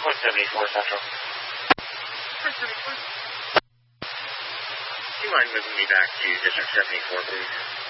174 Central. 174. Do you mind moving me back to District 74, please?